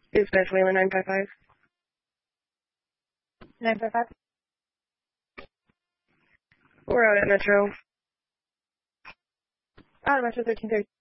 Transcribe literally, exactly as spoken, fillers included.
Is Venezuela nine five five? nine five five? We're out at Metro. Out of Metro thirteen thirty.